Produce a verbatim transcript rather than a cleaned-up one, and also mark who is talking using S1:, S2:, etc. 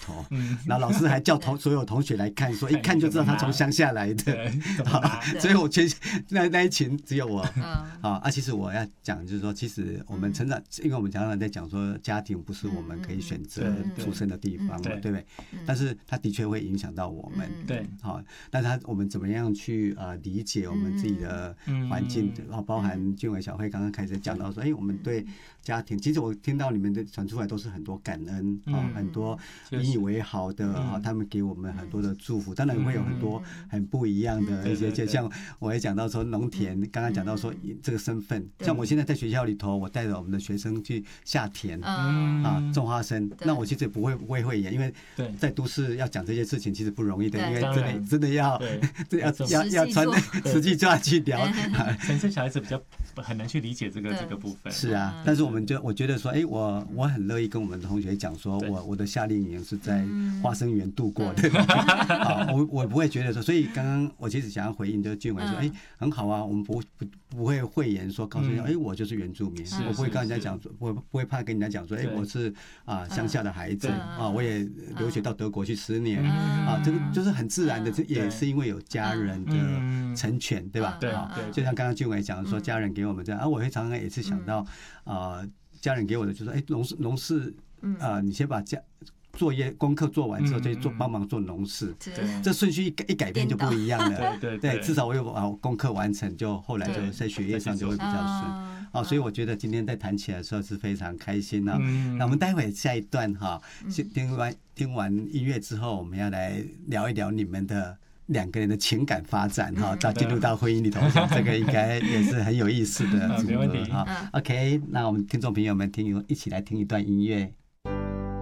S1: 头，然后老师还叫同所有同学来看，说一看就知道他从乡下来的，所以我全那那一群只有我啊啊！其实我要讲就是说，其实我们成长，因为我们常常在讲说，家庭不是我们可以选择出生的地方嘛，对不对？但是它的确会影响到我们，对，好，但是他我们怎么样去呃理解我们自己的环境，然后包含俊伟、小慧刚刚开始讲到说，哎，我们对家庭，其实我听到你们的传出来都是很多感恩啊，很多引以为豪的啊，他们给我们很多的祝福，当然会有很多很不一样的一些，就像我也讲到说农田，刚刚讲到说这个身份，像我现在在学校里头，我带着我们的学生去下田啊种花生，那我其实不会不会讳言，因为在都市要讲这些事情其实不容易的，因为真的真的要要要要传实际就要去聊，
S2: 可能是小孩子比较很难去理解这个这个部分。
S1: 是啊，但是我们就我觉得说，哎，我我很乐意跟我们的同学讲说，我我的夏令营是在花生园度过的，啊，我我不会觉得说，所以刚刚我其实想要回应就是俊伟说，哎，很好啊，我们不不不会讳言说告诉人家，哎，我就是原住民，我不会跟人家讲说，我不会怕跟人家讲说，哎，我是啊乡下的孩子啊，我也留学到德国去十年啊，这个就是很自然的，这也是因为有家人的成全，对吧？对，就像刚刚俊伟讲说，家人给我们这样，啊，我会常常也是想到啊，家人给我的就是，哎，农事农事啊，你先把家作业功课做完之后，就做帮忙做农事，这顺序一一改变就不一样了。对对，至少我有把功课完成，就后来就在学业上就会比较顺。啊，所以我觉得今天在谈起来的时候是非常开心啊。那我们待会下一段哈，听完听完音乐之后，我们要来聊一聊你们的两个人的情感发展哈，到进入到婚姻里头，我想这个应该也是很有意思的组合哈。OK， 那我们听众朋友们听一起来听一段音乐。